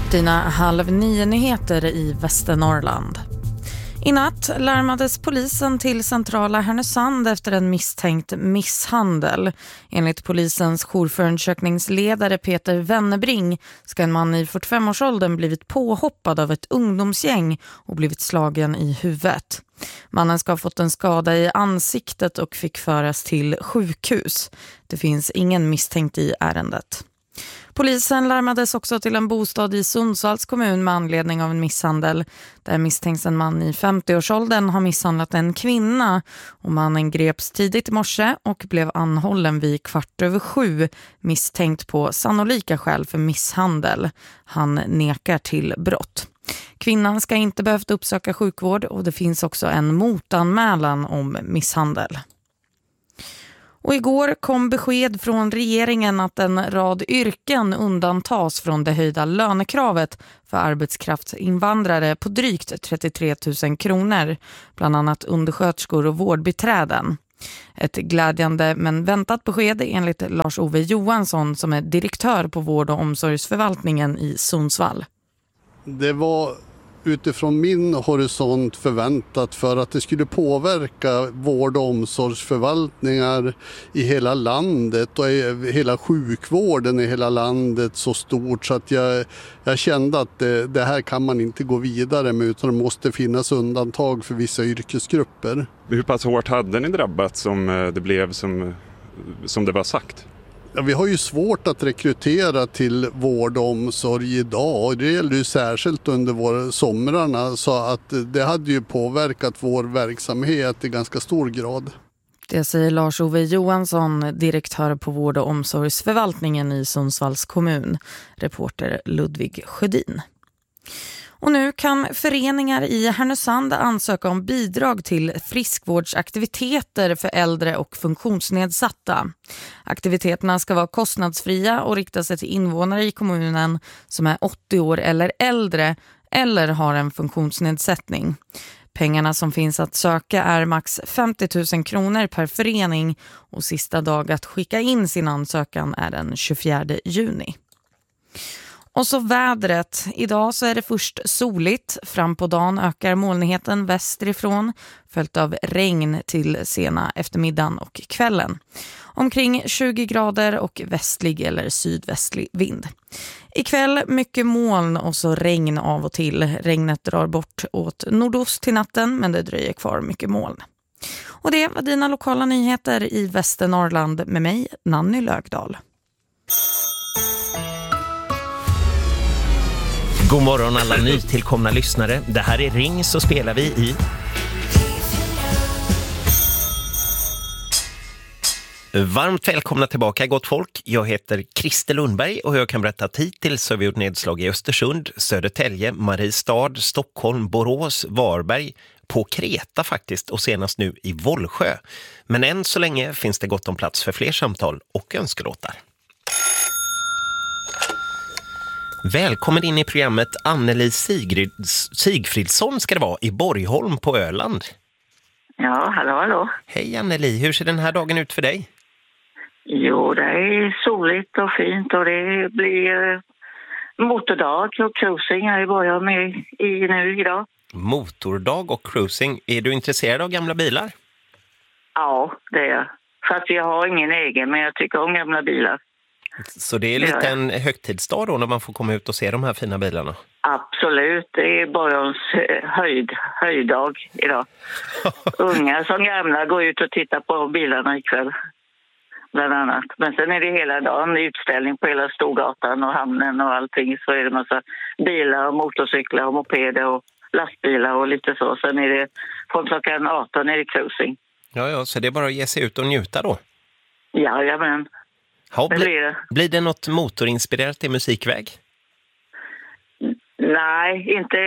Dina 8:30-nyheter i Västernorrland. I natt larmades polisen till centrala Härnösand efter en misstänkt misshandel. Enligt polisens jourförundersökningsledare Peter Wennebring ska en man i 45-årsåldern blivit påhoppad av ett ungdomsgäng och blivit slagen i huvudet. Mannen ska ha fått en skada i ansiktet och fick föras till sjukhus. Det finns ingen misstänkt i ärendet. Polisen larmades också till en bostad i Sundsvalls kommun med anledning av en misshandel. Där misstänks en man i 50-årsåldern har misshandlat en kvinna. Och mannen greps tidigt i morse och blev anhållen vid 6:15 misstänkt på sannolika skäl för misshandel. Han nekar till brott. Kvinnan ska inte behövt uppsöka sjukvård och det finns också en motanmälan om misshandel. Och igår kom besked från regeringen att en rad yrken undantas från det höjda lönekravet för arbetskraftsinvandrare på drygt 33 000 kronor, bland annat undersköterskor och vårdbiträden. Ett glädjande men väntat besked enligt Lars-Ove Johansson som är direktör på vård- och omsorgsförvaltningen i Sundsvall. Det var utifrån min horisont förväntat för att det skulle påverka vård- och omsorgsförvaltningar i hela landet och hela sjukvården i hela landet så stort så att jag kände att det här kan man inte gå vidare med utan det måste finnas undantag för vissa yrkesgrupper. Hur pass hårt hade ni drabbat som det blev som det var sagt? Ja, vi har ju svårt att rekrytera till vård och omsorg idag. Det gäller ju särskilt under somrarna så att det hade ju påverkat vår verksamhet i ganska stor grad. Det säger Lars-Ove Johansson, direktör på vård- och omsorgsförvaltningen i Sundsvalls kommun. Reporter Ludvig Sjödin. Och nu kan föreningar i Härnösand ansöka om bidrag till friskvårdsaktiviteter för äldre och funktionsnedsatta. Aktiviteterna ska vara kostnadsfria och rikta sig till invånare i kommunen som är 80 år eller äldre eller har en funktionsnedsättning. Pengarna som finns att söka är max 50 000 kronor per förening och sista dag att skicka in sin ansökan är den 24 juni. Och så vädret. Idag så är det först soligt. Fram på dagen ökar molnigheten västerifrån följt av regn till sena eftermiddagen och kvällen. Omkring 20 grader och västlig eller sydvästlig vind. Ikväll mycket moln och så regn av och till. Regnet drar bort åt nordost till natten men det dröjer kvar mycket moln. Och det var dina lokala nyheter i Västernorrland med mig, Nanny Lögdahl. God morgon alla nytillkomna lyssnare. Det här är Ring så spelar vi i... Varmt välkomna tillbaka gott folk. Jag heter Christer Lundberg och jag kan berätta att hittills så har vi gjort nedslag i Östersund, Södertälje, Mariestad, Stockholm, Borås, Varberg, på Kreta faktiskt och senast nu i Vollsjö. Men än så länge finns det gott om plats för fler samtal och önskelåtar. Välkommen in i programmet Anneli Sigfridsson ska det vara i Borgholm på Öland. Ja, hallå. Hej Anneli, hur ser den här dagen ut för dig? Jo, det är soligt och fint och det blir motordag och cruising här i Borgholm med i nu idag. Motordag och cruising, är du intresserad av gamla bilar? Ja, det är jag. Fast jag har ingen egen men jag tycker om gamla bilar. Så det är lite en högtidsdag då när man får komma ut och se de här fina bilarna? Absolut, det är Borgholms höjdag idag. Unga som gamla går ut och tittar på bilarna ikväll, bland annat. Men sen är det hela dagen utställning på hela Storgatan och hamnen och allting. Så är det massa bilar och motorcyklar och mopeder och lastbilar och lite så. Sen är det från klockan 18 är det cruising. Ja, så det är bara att ge sig ut och njuta då? Jajamän. Ja, blir det något motorinspirerat i musikväg? Nej, inte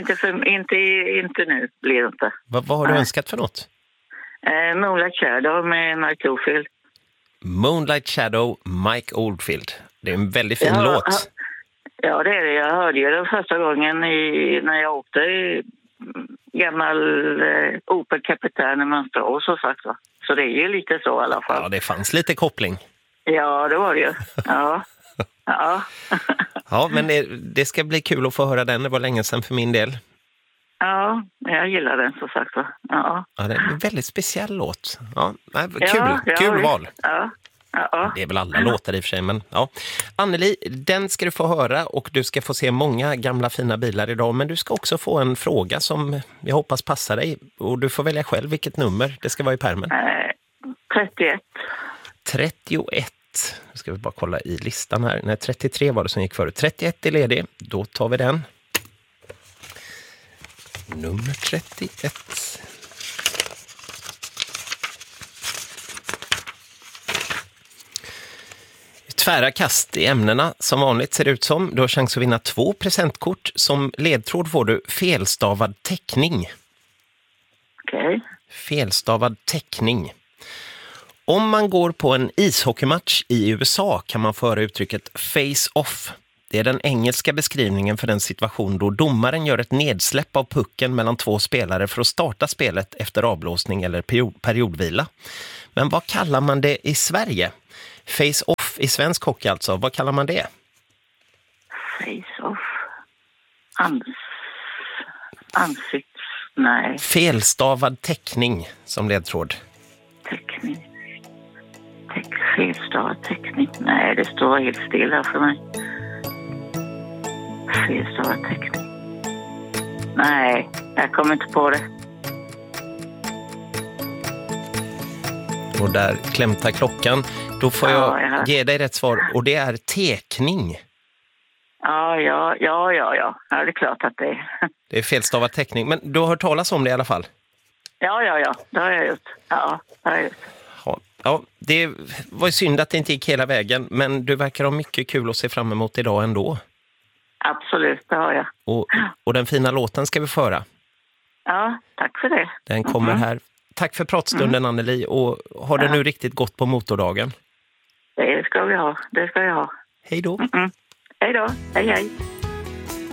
nu blir det inte. Vad har du önskat för något? Moonlight Shadow med Mike Oldfield. Moonlight Shadow, Mike Oldfield. Det är en väldigt fin låt. Ja, det är det. Jag hörde ju den första gången när jag åkte i gammal Opel Kapitän i Mönsterås och sagt så. Så det är ju lite så i alla fall. Ja, det fanns lite koppling. Ja, det var det ju. Ja. Ja, men det ska bli kul att få höra den. Det var länge sedan för min del. Ja, jag gillar den så sagt. Ja, det är en väldigt speciell låt. Ja, kul val. Ja. Det är väl alla låtar i och för sig, men ja. Anneli, den ska du få höra och du ska få se många gamla fina bilar idag, men du ska också få en fråga som jag hoppas passar dig och du får välja själv vilket nummer det ska vara i pärmen. 31. 31. Nu ska vi bara kolla i listan här. Nej, 33 var det som gick förut. 31 är ledig, då tar vi den. Nummer 31. Tvära kast i ämnena som vanligt ser det ut som. Du har chans att vinna 2 presentkort. Som ledtråd får du felstavad teckning. Okej. Felstavad teckning. Om man går på en ishockeymatch i USA kan man föra uttrycket face-off. Det är den engelska beskrivningen för den situation då domaren gör ett nedsläpp av pucken mellan 2 spelare för att starta spelet efter avblåsning eller periodvila. Men vad kallar man det i Sverige? Face-off i svensk hockey alltså. Vad kallar man det? Face-off. Ansikts... Nej. Felstavad teckning som ledtråd. Teckning. Felstavad teckning. Nej, det står helt stilla för mig. Felstavad teckning. Nej, jag kommer inte på det. Och där klämtar klockan. Då får jag ge dig rätt svar. Och det är tekning. Ja. Ja, det är klart att det är. Det är felstavad teckning. Men du har hört talas om det i alla fall? Ja. Det har jag gjort. Ja, det har jag gjort. Ja, det var ju synd att det inte gick hela vägen. Men du verkar ha mycket kul att se fram emot idag ändå. Absolut, det har jag. Och den fina låten ska vi föra. Ja, tack för det. Den kommer här. Tack för pratstunden, Anneli. Och har det nu riktigt gott på motordagen? Det ska vi ha. Det ska jag ha. Hej då. Hej då. Hej.